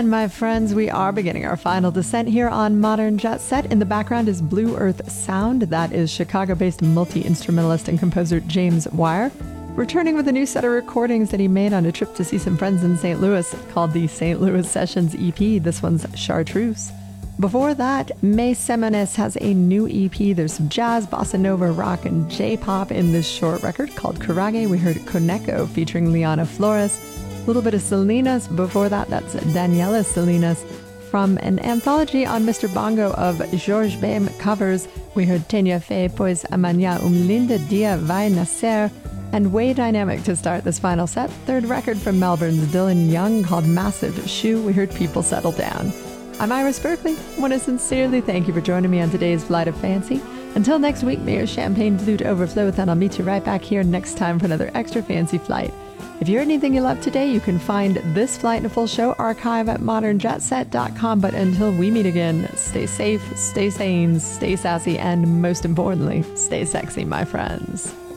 And my friends, we are beginning our final descent here on Modern Jet Set. In the background is Blue Earth Sound. That is Chicago-based multi-instrumentalist and composer James Wire, returning with a new set of recordings that he made on a trip to see some friends in St. Louis called the St. Louis Sessions EP. This one's Chartreuse. Before that, May Semones has a new EP. There's some jazz, bossa nova, rock, and J-pop in this short record called Kurage. We heard Koneko featuring Liana Flores. A little bit of Salinas. Before that, that's Daniela Salinas. From an anthology on Mr. Bongo of Georges Bem covers, we heard Tenha Fe, Pois Amanhã Linda Dia Vai Nascer, and Way Dynamic to start this final set. Third record from Melbourne's Dylan Young called Massive Shoe. We heard People Settle Down. I'm Iris Berkeley. I want to sincerely thank you for joining me on today's Flight of Fancy. Until next week, may your champagne flute overflow, and I'll meet you right back here next time for another extra fancy flight. If you heard anything you love today, you can find this flight and a full show archive at modernjetset.com. But until we meet again, stay safe, stay sane, stay sassy, and most importantly, stay sexy, my friends.